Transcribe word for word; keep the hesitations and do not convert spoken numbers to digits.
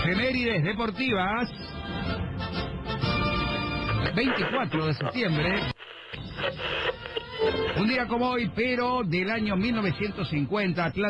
Efemérides deportivas. veinticuatro de septiembre. Un día como hoy, pero del año mil novecientos cincuenta, Atlanta